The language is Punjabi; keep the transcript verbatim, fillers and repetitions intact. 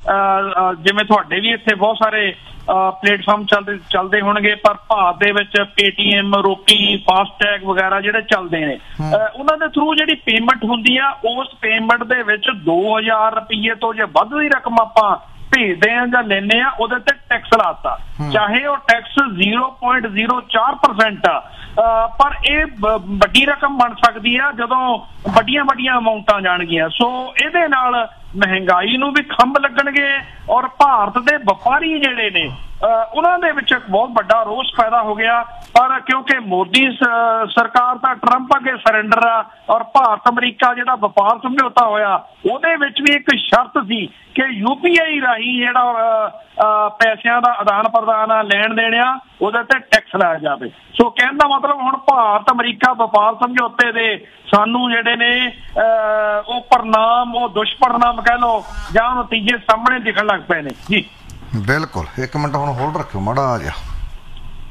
ਜਿਵੇਂ ਤੁਹਾਡੇ ਵੀ ਇੱਥੇ ਬਹੁਤ ਸਾਰੇ ਪਲੇਟਫਾਰਮ ਚੱਲਦੇ ਚੱਲਦੇ ਹੋਣਗੇ, ਪਰ ਭਾਰਤ ਦੇ ਵਿੱਚ ਪੇਟੀਐਮ, ਰੋਪੀ, ਫਾਸਟੈਗ ਵਗੈਰਾ ਜਿਹੜੇ ਚੱਲਦੇ ਨੇ, ਉਹਨਾਂ ਦੇ ਥਰੂ ਜਿਹੜੀ ਪੇਮੈਂਟ ਹੁੰਦੀ ਆ, ਉਸ ਪੇਮੈਂਟ ਦੇ ਵਿੱਚ ਦੋ ਹਜ਼ਾਰ ਰੁਪਈਏ ਤੋਂ ਜੇ ਵੱਧ ਦੀ ਰਕਮ ਆਪਾਂ ਭੇਜਦੇ ਆ ਜਾਂ ਲੈਂਦੇ ਆ, ਉਹਦੇ ਤੇ ਟੈਕਸ ਲਾਤਾ, ਚਾਹੇ ਉਹ ਟੈਕਸ ਜ਼ੀਰੋ ਪੁਆਇੰਟ ਜ਼ੀਰੋ ਚਾਰ ਪਰਸੈਂਟ ਆ, ਪਰ ਇਹ ਵੱਡੀ ਰਕਮ ਬਣ ਸਕਦੀ ਆ ਜਦੋਂ ਵੱਡੀਆਂ ਵੱਡੀਆਂ ਅਮਾਊਂਟਾਂ ਜਾਣਗੀਆਂ। ਸੋ ਇਹਦੇ ਨਾਲ ਮਹਿੰਗਾਈ ਨੂੰ ਵੀ ਖੰਭ ਲੱਗਣਗੇ ਔਰ ਭਾਰਤ ਦੇ ਵਪਾਰੀ ਜਿਹੜੇ ਨੇ ਉਹਨਾਂ ਦੇ ਵਿੱਚ ਬਹੁਤ ਵੱਡਾ ਰੋਸ ਪੈਦਾ ਹੋ ਗਿਆ। ਪਰ ਕਿਉਂਕਿ ਮੋਦੀ ਸਰਕਾਰ ਤਾਂ ਟਰੰਪ ਅੱਗੇ ਸਰੈਂਡਰ ਆ, ਔਰ ਭਾਰਤ ਅਮਰੀਕਾ ਜਿਹੜਾ ਵਪਾਰ ਸਮਝੌਤਾ ਹੋਇਆ ਉਹਦੇ ਵਿੱਚ ਵੀ ਇੱਕ ਸ਼ਰਤ ਸੀ ਕਿ ਯੂ ਪੀ ਆਈ ਰਾਹੀਂ ਜਿਹੜਾ ਪੈਸਿਆਂ ਦਾ ਆਦਾਨ ਪ੍ਰਦਾਨ ਆ, ਲੈਣ ਦੇਣ ਆ, ਉਹਦੇ ਤੇ ਟੈਕਸ ਲਾਇਆ ਜਾਵੇ। ਸੋ ਕਹਿਣ ਦਾ ਮਤਲਬ ਹੁਣ ਭਾਰਤ ਅਮਰੀਕਾ ਵਪਾਰ ਸਮਝੌਤੇ ਦੇ ਸਾਨੂੰ ਜਿਹੜੇ ਨੇ ਉਹ ਪ੍ਰਣਾਮ, ਉਹ ਦੁਸ਼ਪਰਿਣਾਮ ਕਹਿ ਲਓ ਜਾਂ ਨਤੀਜੇ ਸਾਹਮਣੇ ਦਿਖਣ ਲੱਗ ਪਏ ਨੇ ਜੀ। ਬਿਲਕੁਲ, ਇੱਕ ਮਿੰਟ ਹੁਣ ਹੋਲਡ ਰੱਖਿਓ ਮਾੜਾ ਜਿਹਾ।